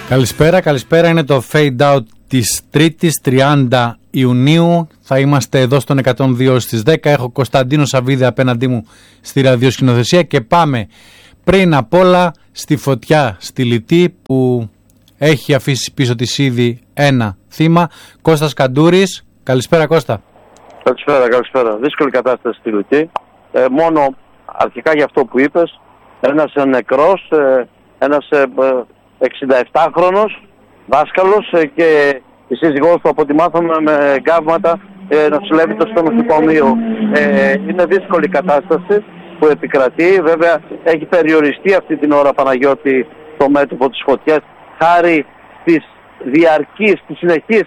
Καλησπέρα. Είναι το fade out της Τρίτης 30 Ιουνίου. Θα είμαστε εδώ στον 102 στις 10. Έχω Κωνσταντίνο Σαββίδη απέναντί μου στη ραδιοσκηνοθεσία και πάμε πριν απ' όλα στη φωτιά στη Λιτή που έχει αφήσει πίσω της ήδη ένα θύμα. Κώστας Καντούρης. Καλησπέρα Κώστα. Καλησπέρα. Δύσκολη κατάσταση στη Λιτή. Μόνο αρχικά για αυτό που είπες, ένας νεκρός, ένας 67χρονος δάσκαλος και η σύζυγός του, από ό,τι μάθαμε, με εγκάβματα νοσηλεύεται στο νοσοκομείο. Είναι δύσκολη η κατάσταση που επικρατεί. Βέβαια έχει περιοριστεί αυτή την ώρα, Παναγιώτη, το μέτωπο της φωτιάς χάρη στις συνεχείς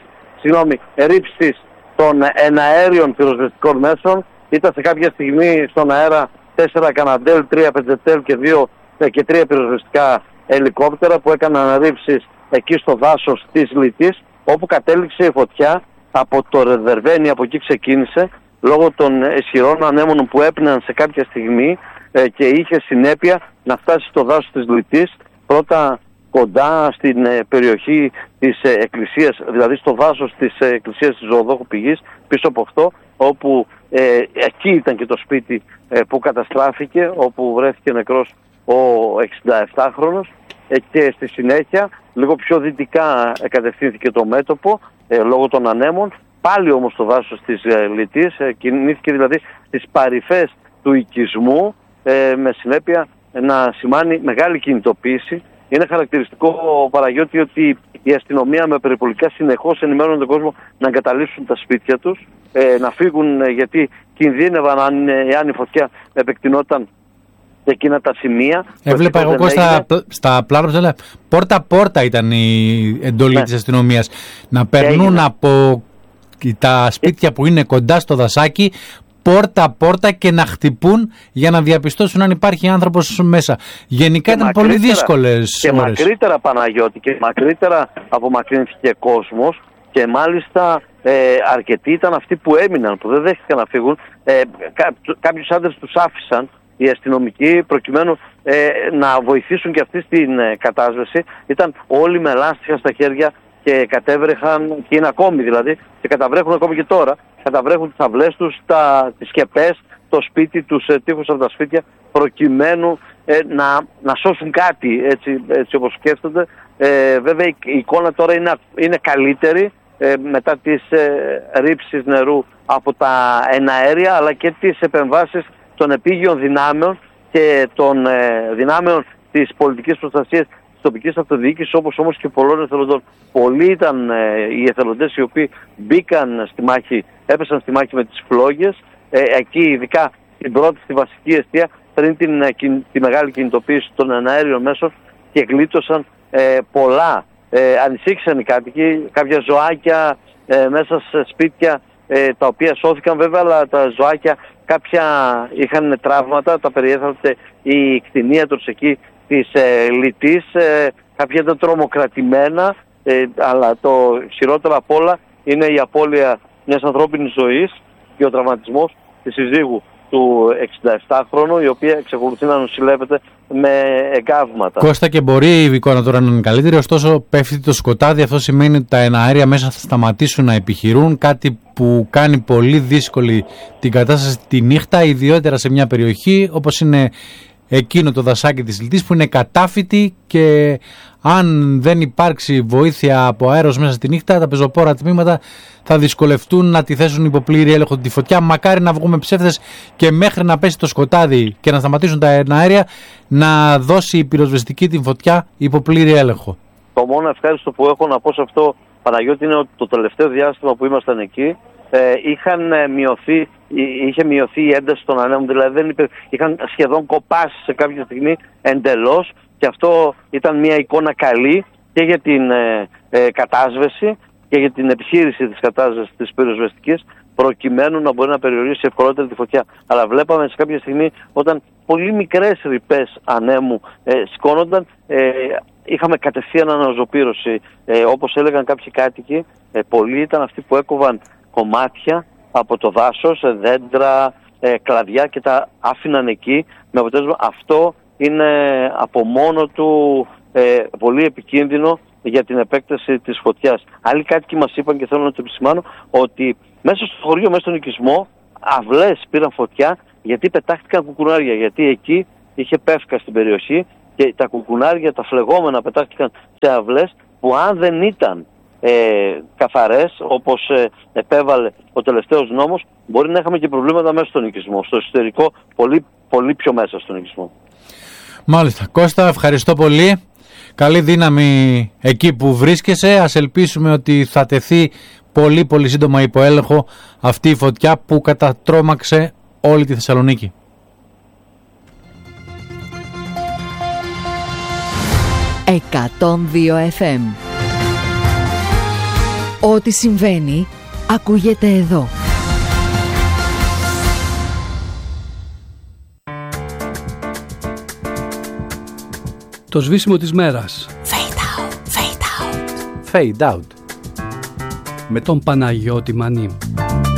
ρήψεις των εναέριων πυροσβεστικών μέσων. Ήταν σε κάποια στιγμή στον αέρα 4 καναντέλ, 3 πεντζετέλ και 3 πυροσβεστικά ελικόπτερα που έκαναν ρήψεις εκεί στο δάσος της Λιτής, όπου κατέληξε η φωτιά από το Ρεδερβένι. Από εκεί ξεκίνησε λόγω των ισχυρών ανέμων που έπνεαν σε κάποια στιγμή και είχε συνέπεια να φτάσει στο δάσος της Λιτής, πρώτα κοντά στην περιοχή της εκκλησίας, δηλαδή στο δάσος της εκκλησίας της Ζωοδόχου Πηγής, πίσω από αυτό, όπου εκεί ήταν και το σπίτι που καταστράφηκε, όπου βρέθηκε νεκρός ο 67χρονος, και στη συνέχεια λίγο πιο δυτικά κατευθύνθηκε το μέτωπο λόγω των ανέμων, πάλι όμως το δάσος της Λιτής, κινήθηκε δηλαδή στις παρυφές του οικισμού, με συνέπεια να σημάνει μεγάλη κινητοποίηση. Είναι χαρακτηριστικό, Παναγιώτη, ότι η αστυνομία με περιπολικά συνεχώς ενημερώνουν τον κόσμο να εγκαταλείψουν τα σπίτια τους, να φύγουν, γιατί κινδύνευαν αν η φωτιά επεκτηνόταν σε εκείνα τα σημεία. Έβλεπα εγώ στα πλάνα πόρτα-πόρτα ήταν η εντολή της αστυνομίας. Να περνούν από τα σπίτια που είναι κοντά στο δασάκι πόρτα-πόρτα και να χτυπούν για να διαπιστώσουν αν υπάρχει άνθρωπος μέσα. Γενικά ήταν πολύ δύσκολες και ώρες. Μακρύτερα, Παναγιώτη, και μακρύτερα απομακρύνθηκε κόσμος και μάλιστα αρκετοί ήταν αυτοί που έμειναν, που δεν δέχτηκαν να φύγουν. Κάποιους άντρες τους άφησαν οι αστυνομικοί προκειμένου να βοηθήσουν και αυτοί στην κατάσβεση. Ήταν όλοι με λάστιχα στα χέρια και κατέβρεχαν, και είναι ακόμη δηλαδή, και καταβρέχουν ακόμη και τώρα, καταβρέχουν τις αυλές τους, τις σκεπές, το σπίτι, τους τοίχους από τα σπίτια, προκειμένου να σώσουν κάτι, έτσι όπως σκέφτονται. Βέβαια η εικόνα τώρα είναι καλύτερη μετά τις ρήψεις νερού από τα εναέρια, αλλά και τις επεμβάσεις των επίγειων δυνάμεων και των δυνάμεων της πολιτικής προστασίας της τοπικής αυτοδιοίκησης, όπως όμως και πολλών εθελοντών. Πολλοί ήταν οι εθελοντές οι οποίοι μπήκαν στη μάχη, έπεσαν στη μάχη με τις φλόγες, εκεί ειδικά στην πρώτη, στη βασική εστία, πριν τη μεγάλη κινητοποίηση των εναέριων μέσων, και γλίτωσαν πολλά. Ανησύχησαν οι κάτοικοι, κάποια ζωάκια μέσα σε σπίτια, τα οποία σώθηκαν βέβαια, αλλά τα ζωάκια κάποια είχαν τραύματα, τα περιέθαλψε η κτηνίατρος εκεί της Λιτής, κάποια ήταν τρομοκρατημένα, αλλά το χειρότερο απ' όλα είναι η απώλεια μιας ανθρώπινης ζωής και ο τραυματισμός της συζύγου του 67χρονου, η οποία εξακολουθεί να νοσηλεύεται με εγκάβματα. Κώστα, και μπορεί η εικόνα τώρα να είναι καλύτερη, ωστόσο πέφτει το σκοτάδι. Αυτό σημαίνει ότι τα εναέρια μέσα θα σταματήσουν να επιχειρούν, κάτι που κάνει πολύ δύσκολη την κατάσταση τη νύχτα, ιδιαίτερα σε μια περιοχή όπως είναι εκείνο το δασάκι της Λιτής, που είναι κατάφυτη, και αν δεν υπάρξει βοήθεια από αέρος μέσα στη νύχτα, τα πεζοπόρα τμήματα θα δυσκολευτούν να τη θέσουν υπό πλήρη έλεγχο τη φωτιά. Μακάρι να βγούμε ψεύδες και μέχρι να πέσει το σκοτάδι και να σταματήσουν τα εναέρια, να δώσει η πυροσβεστική την φωτιά υπό πλήρη έλεγχο. Το μόνο ευχάριστο που έχω να πω σε αυτό, Παναγιώτη, είναι ότι το τελευταίο διάστημα που ήμασταν εκεί είχε μειωθεί η ένταση των ανέμων, δηλαδή είχαν σχεδόν κοπάσει σε κάποια στιγμή εντελώς, και αυτό ήταν μια εικόνα καλή και για την κατάσβεση και για την επιχείρηση της κατάσβεσης της πυροσβεστικής, προκειμένου να μπορεί να περιορίσει ευκολότερα τη φωτιά. Αλλά βλέπαμε σε κάποια στιγμή, όταν πολύ μικρές ρηπές ανέμου σηκώνονταν, είχαμε κατευθείαν αναζωπήρωση. Όπως έλεγαν κάποιοι κάτοικοι, πολλοί ήταν αυτοί που έκοβαν κομμάτια από το δάσος, δέντρα, κλαδιά, και τα άφηναν εκεί, με αποτέλεσμα αυτό είναι από μόνο του πολύ επικίνδυνο για την επέκταση της φωτιάς. Άλλοι κάτοικοι μας είπαν, και θέλω να το επισημάνω, ότι μέσα στο χωριό, μέσα στον οικισμό, αυλές πήραν φωτιά γιατί πετάχτηκαν κουκουνάρια. Γιατί εκεί είχε πεύκα στην περιοχή και τα κουκουνάρια, τα φλεγόμενα, πετάχτηκαν σε αυλές που αν δεν ήταν καθαρές, όπως επέβαλε ο τελευταίος νόμος, μπορεί να είχαμε και προβλήματα μέσα στον οικισμό. Στο εσωτερικό, πολύ, πολύ πιο μέσα στον οικισμό. Μάλιστα. Κώστα, ευχαριστώ πολύ. Καλή δύναμη εκεί που βρίσκεσαι. Ας ελπίσουμε ότι θα τεθεί πολύ πολύ σύντομα υπό έλεγχο αυτή η φωτιά που κατατρόμαξε όλη τη Θεσσαλονίκη. FM. Ό,τι συμβαίνει ακούγεται εδώ. Το σβήσιμο της μέρας. Fade out, fade out. Fade out. Με τον Παναγιώτη Μανί.